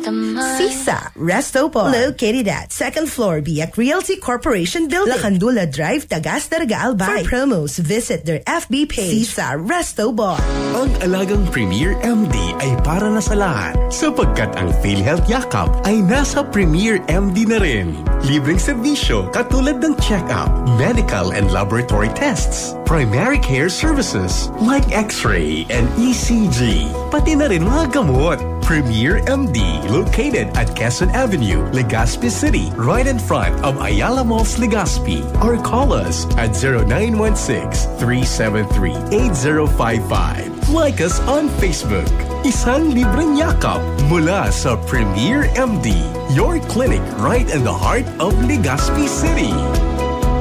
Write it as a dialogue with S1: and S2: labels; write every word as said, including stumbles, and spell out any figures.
S1: Sisa Resto Bar, located at second floor Biak Realty Corporation Building, Lacandula Drive, Tagas, Darga, Albay. For promos, visit their F B page, Sisa Resto Bar.
S2: Ang alagang Premier M D ay para na sa lahat sapagkat ang PhilHealth Yakap ay nasa Premier M D na rin. Libreng serbisyo katulad ng check-up, medical and laboratory tests, primary care services like X-ray and E C G, pati na rin mga gamot. Premier M D, located at Quezon Avenue, Legazpi City, right in front of Ayala Malls, Legazpi. Or call us at zero nine one six, three seven three, eight zero five five. Like us on Facebook. Isang libreng yakap mula sa Premier M D, your clinic right in the heart of Legazpi City.